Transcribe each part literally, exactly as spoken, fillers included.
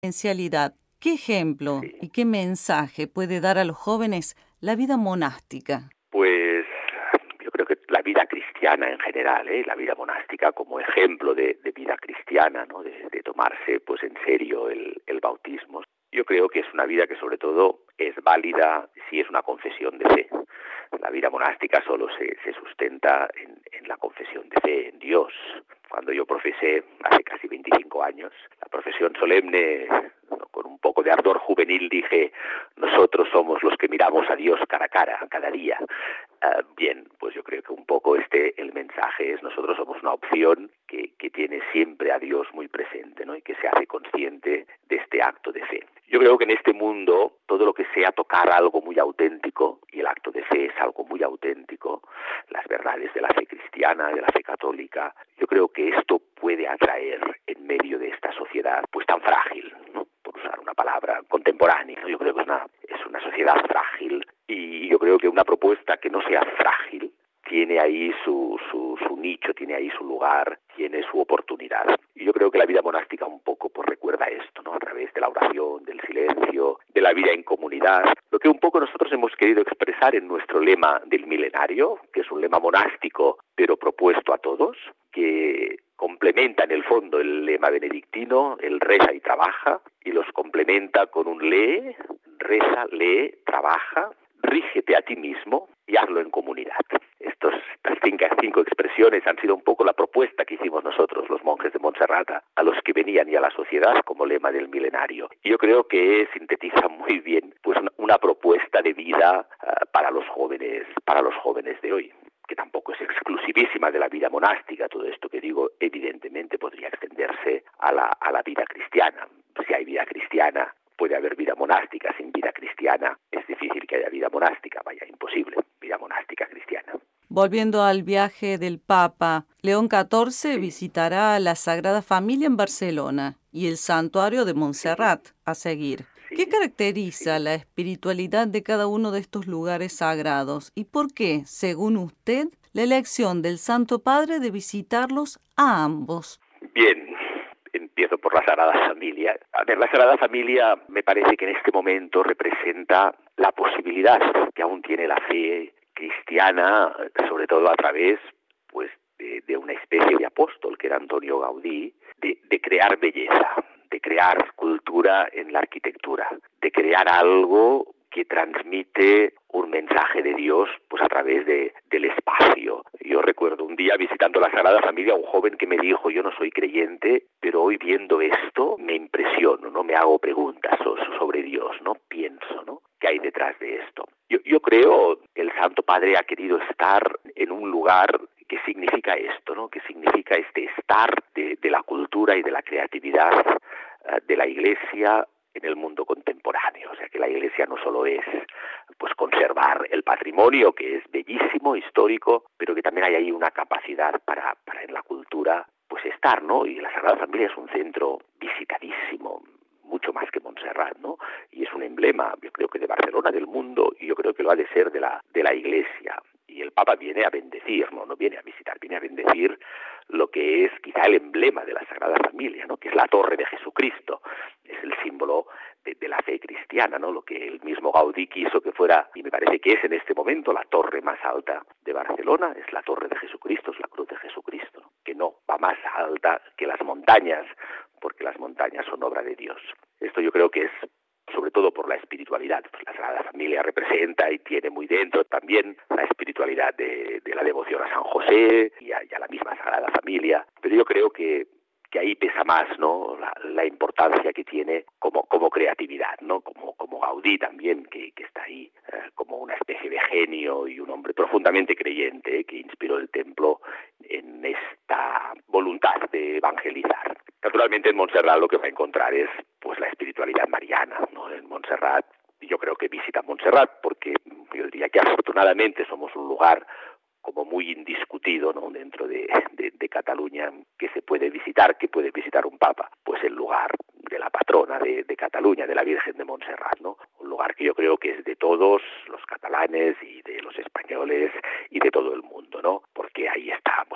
Esencialidad. ¿Qué ejemplo Sí. y qué mensaje puede dar a los jóvenes la vida monástica? Pues yo creo que la vida cristiana en general, ¿eh? La vida monástica como ejemplo de, de vida cristiana, ¿no? De, de tomarse pues en serio el, el bautismo. Yo creo que es una vida que sobre todo es válida si es una confesión de fe. La vida monástica solo se, se sustenta en, en la confesión de fe en Dios. Cuando yo profesé hace casi veinticinco años, la profesión solemne, ¿no? Con un poco de ardor juvenil dije, nosotros somos los que miramos a Dios cara a cara, cada día. Uh, bien, pues yo creo que un poco este el mensaje es nosotros somos una opción que, que tiene siempre a Dios muy presente, ¿no? Y que se hace consciente de este acto de fe. Yo creo que en este mundo todo lo que sea tocar algo muy auténtico, y el acto de fe es algo muy auténtico, las verdades de la fe cristiana, de la fe católica, yo creo que esto puede atraer en medio de esta sociedad pues tan frágil, ¿no? Por usar una palabra contemporánea, yo creo que es una, es una sociedad frágil y yo creo que una propuesta que no sea frágil tiene ahí su, su, su nicho, tiene ahí su lugar, tiene su oportunidad. Y yo creo que la vida monástica un poco pues recuerda esto, ¿no? A través de la oración, del silencio, de la vida en comunidad. Lo que un poco nosotros hemos querido expresar en nuestro lema del milenario, que es un lema monástico, pero propuesto a todos, que complementa en el fondo el lema benedictino, el reza y trabaja, y los complementa con un lee, reza, lee, trabaja, rígete a ti mismo y hazlo en comunidad. Estos, estas cinco, cinco expresiones han sido un poco la propuesta que hicimos nosotros, los monjes de Montserrat, a los que venían y a la sociedad como lema del milenario. Y yo creo que sintetiza muy bien pues una, una propuesta de vida uh, para los jóvenes, para los jóvenes de hoy, que tampoco es exclusivísima de la vida monástica. Todo esto que digo evidentemente podría extenderse a la, a la vida cristiana. Si hay vida cristiana, puede haber vida monástica. Sin vida cristiana es difícil que haya vida monástica, vaya, imposible, vida monástica cristiana. Volviendo al viaje del Papa, León catorce Sí. visitará la Sagrada Familia en Barcelona y el Santuario de Montserrat Sí. a seguir. Sí. ¿Qué caracteriza Sí. la espiritualidad de cada uno de estos lugares sagrados y por qué, según usted, la elección del Santo Padre de visitarlos a ambos? Bien, empiezo por la Sagrada Familia. A ver, la Sagrada Familia me parece que en este momento representa la posibilidad que aún tiene la fe cristiana, sobre todo a través pues de, de una especie de apóstol que era Antonio Gaudí, de, de crear belleza, de crear cultura en la arquitectura, de crear algo que transmite un mensaje de Dios pues a través de, del espacio. Yo recuerdo un día visitando la Sagrada Familia un joven que me dijo, yo no soy creyente, pero hoy viendo esto me impresiono, no me hago preguntas sobre Dios, no pienso, ¿no? ¿Qué hay detrás de esto? Yo, yo creo que el Santo Padre ha querido estar en un lugar que significa esto, ¿no? Que significa este estar de, de la cultura y de la creatividad uh, de la Iglesia en el mundo contemporáneo. O sea, que la Iglesia no solo es pues conservar el patrimonio, que es bellísimo, histórico, pero que también hay ahí una capacidad para, para en la cultura pues estar, ¿no? Y la Sagrada Familia es un centro visitadísimo, mucho más que Montserrat, ¿no? Y es un emblema, yo creo que de Barcelona, del mundo, y yo creo que lo ha de ser de la, de la Iglesia. Y el Papa viene a bendecir, ¿no? No viene a visitar, viene a bendecir lo que es quizá el emblema de la Sagrada Familia, ¿no? Que es la torre de Jesucristo, es el símbolo de, de la fe cristiana, ¿no? Lo que el mismo Gaudí quiso que fuera, y me parece que es en este momento la torre más alta de Barcelona, es la torre de Jesucristo, es la cruz de Jesucristo, ¿no? Que no va más alta que las montañas, porque las montañas son obra de Dios. Esto yo creo que es sobre todo por la espiritualidad. Pues la Sagrada Familia representa y tiene muy dentro también la espiritualidad de, de la devoción a San José y a, y a la misma Sagrada Familia. Pero yo creo que, que ahí pesa más, ¿no? La, la importancia que tiene como, como creatividad, ¿no? Como, como Gaudí también, que, que está ahí eh, como una especie de genio y un hombre profundamente creyente, ¿eh? Que inspiró el templo en esta voluntad de evangelizar. Naturalmente en Montserrat lo que va a encontrar es pues la espiritualidad mariana, ¿no? En Montserrat, yo creo que visita Montserrat porque yo diría que afortunadamente somos un lugar como muy indiscutido, ¿no? Dentro de, de, de Cataluña, que se puede visitar, que puede visitar un papa, pues el lugar de la patrona de, de Cataluña, de la Virgen de Montserrat, ¿no? Un lugar que yo creo que es de todos los catalanes y de los españoles y de todo el mundo, ¿no? Porque ahí está, pues ahí está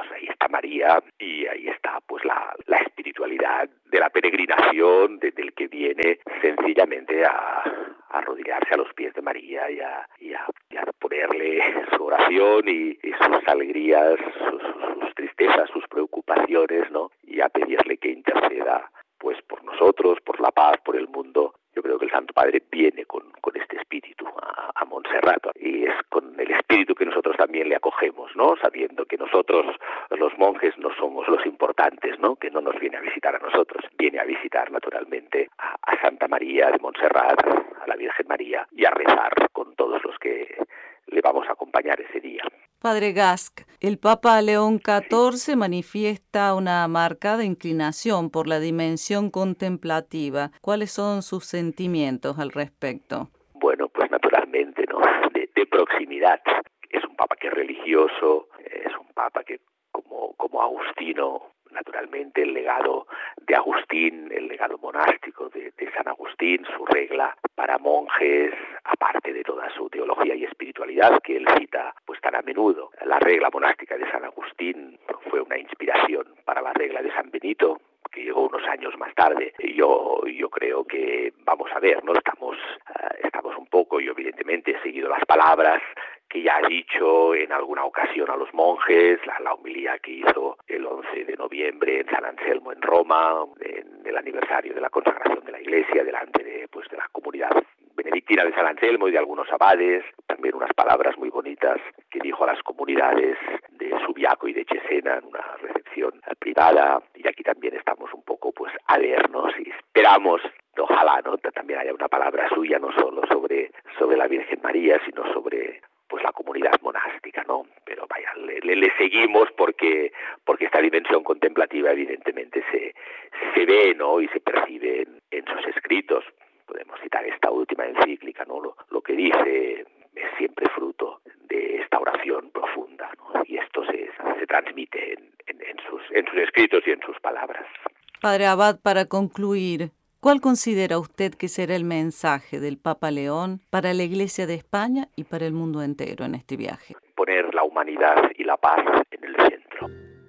Santa María, y ahí está pues la, la espiritualidad de la peregrinación, de, del que viene sencillamente a, a arrodillarse a los pies de María y a, y a, y a ponerle su oración y, y sus alegrías, sus, sus tristezas, sus preocupaciones, ¿no? Y a pedirle que interceda pues por nosotros, por la paz, por el mundo. Yo creo que el Santo Padre viene con, con este espíritu a, a Montserrat, y es con el espíritu que nosotros también le acogemos, ¿no? Sabiendo que nosotros, los monjes, no somos los importantes, ¿no? Que no nos viene a visitar a nosotros, viene a visitar naturalmente a, a Santa María de Montserrat, a la Virgen María, y a rezar con todos los que le vamos a acompañar ese día. Padre Gask, el Papa León catorce manifiesta una marcada inclinación por la dimensión contemplativa. ¿Cuáles son sus sentimientos al respecto? Bueno, pues naturalmente, ¿no? De, de proximidad. Es un Papa que es religioso, es un Papa que, como, como Agustino, naturalmente el legado de Agustín, el legado monástico de, de San Agustín, su regla para monjes, aparte de toda su teología y espiritualidad que él cita pues tan a menudo. La regla monástica de San Agustín fue una inspiración para la regla de San Benito, que llegó unos años más tarde. Yo, yo creo que, vamos a ver, ¿no? Estamos, uh, estamos un poco, yo evidentemente he seguido las palabras que ya ha dicho en alguna ocasión a los monjes, la, la homilía que hizo el once de noviembre en San Anselmo en Roma, en el aniversario de la consagración de la Iglesia, delante de, pues, de la comunidad benedictina de San Anselmo y de algunos abades. También unas palabras muy bonitas que dijo a las comunidades de Subiaco y de Cesena en una recepción privada. Y aquí también estamos un poco pues a vernos y esperamos, ojalá, ¿no? También haya una palabra suya, no solo sobre, sobre la Virgen María, sino sobre pues la comunidad monástica, ¿no? Pero vaya, le, le, le seguimos porque porque esta dimensión contemplativa evidentemente se, se ve, ¿no? Y se percibe en, en sus escritos. Podemos citar esta última encíclica, ¿no? Lo, lo que dice es siempre fruto de esta oración profunda, ¿no? Y esto se, se transmite en, en, en, sus, en sus escritos y en sus palabras. Padre Abad, para concluir, ¿cuál considera usted que será el mensaje del Papa León para la Iglesia de España y para el mundo entero en este viaje? Poner la humanidad y la paz en el